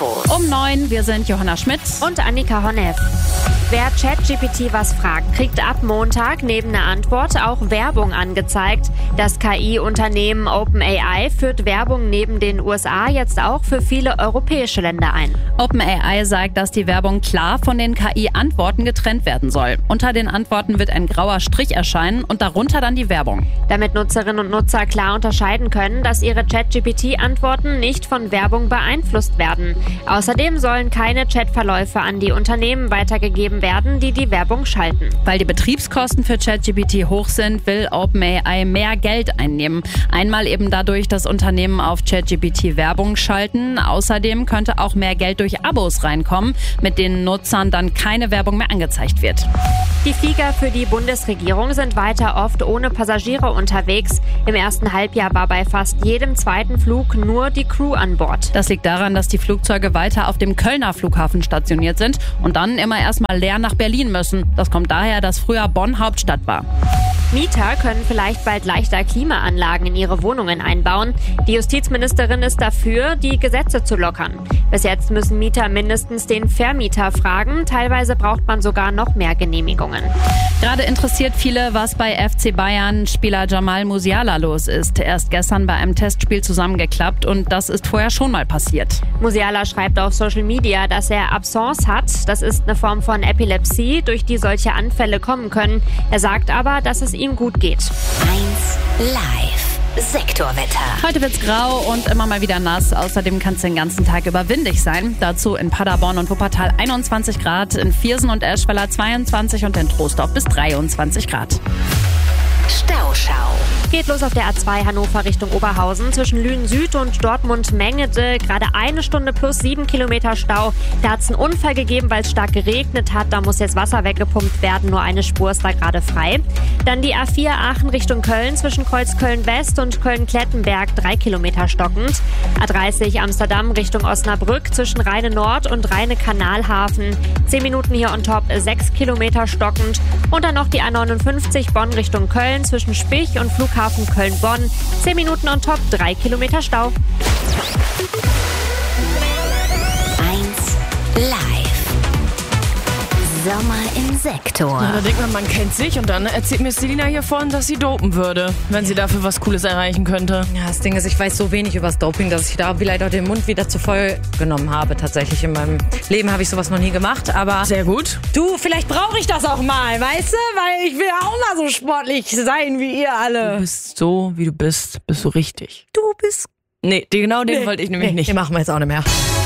Infos. Um 9, wir sind Johanna Schmidt und Annika Honneff. Wer ChatGPT was fragt, kriegt ab Montag neben der Antwort auch Werbung angezeigt. Das KI-Unternehmen OpenAI führt Werbung neben den USA jetzt auch für viele europäische Länder ein. OpenAI sagt, dass die Werbung klar von den KI-Antworten getrennt werden soll. Unter den Antworten wird ein grauer Strich erscheinen und darunter dann die Werbung. Damit Nutzerinnen und Nutzer klar unterscheiden können, dass ihre ChatGPT-Antworten nicht von Werbung beeinflusst werden. Außerdem sollen keine Chatverläufe an die Unternehmen weitergegeben werden, die die Werbung schalten. Weil die Betriebskosten für ChatGPT hoch sind, will OpenAI mehr Geld einnehmen. Einmal eben dadurch, dass Unternehmen auf ChatGPT Werbung schalten. Außerdem könnte auch mehr Geld durch Abos reinkommen, mit denen Nutzern dann keine Werbung mehr angezeigt wird. Die Flieger für die Bundesregierung sind weiter oft ohne Passagiere unterwegs. Im ersten Halbjahr war bei fast jedem zweiten Flug nur die Crew an Bord. Das liegt daran, dass die Flugzeuge weiter auf dem Kölner Flughafen stationiert sind und dann immer erstmal leer nach Berlin müssen. Das kommt daher, dass früher Bonn Hauptstadt war. Mieter können vielleicht bald leichter Klimaanlagen in ihre Wohnungen einbauen. Die Justizministerin ist dafür, die Gesetze zu lockern. Bis jetzt müssen Mieter mindestens den Vermieter fragen. Teilweise braucht man sogar noch mehr Genehmigungen. Gerade interessiert viele, was bei FC Bayern Spieler Jamal Musiala los ist. Er ist gestern bei einem Testspiel zusammengeklappt und das ist vorher schon mal passiert. Musiala schreibt auf Social Media, dass er Absence hat. Das ist eine Form von Epilepsie, durch die solche Anfälle kommen können. Er sagt aber, dass es ihm gut geht. 1 Live. Sektorwetter. Heute wird's grau und immer mal wieder nass. Außerdem kann es den ganzen Tag über windig sein. Dazu in Paderborn und Wuppertal 21 Grad, in Viersen und Eschweiler 22 und in Troisdorf bis 23 Grad. Stauschau. Geht los auf der A2 Hannover Richtung Oberhausen zwischen Lünen Süd und Dortmund-Mengede. Gerade 1 Stunde plus 7 Kilometer Stau. Da hat es einen Unfall gegeben, weil es stark geregnet hat. Da muss jetzt Wasser weggepumpt werden. Nur eine Spur ist da gerade frei. Dann die A4 Aachen Richtung Köln zwischen Kreuz Köln-West und Köln-Klettenberg 3 Kilometer stockend. A30 Amsterdam Richtung Osnabrück zwischen Rheine-Nord und Rheine-Kanalhafen. 10 Minuten hier on top, 6 Kilometer stockend. Und dann noch die A59 Bonn Richtung Köln zwischen Spich und Flughafen Köln-Bonn. 10 Minuten on top, 3 Kilometer Stau. 1 Live. Sommer im Sektor. Ja, da denkt man kennt sich und dann erzählt mir Selina hier vorhin, dass sie dopen würde, wenn sie dafür was Cooles erreichen könnte. Ja, das Ding ist, ich weiß so wenig über das Doping, dass ich da vielleicht auch den Mund wieder zu voll genommen habe. Tatsächlich in meinem Leben habe ich sowas noch nie gemacht, aber... Sehr gut. Du, vielleicht brauche ich das auch mal, weißt du? Weil ich will ja auch mal so sportlich sein wie ihr alle. Du bist so, wie du bist du richtig. Du bist... Nee, genau den wollte ich nämlich nicht. Den machen wir jetzt auch nicht mehr.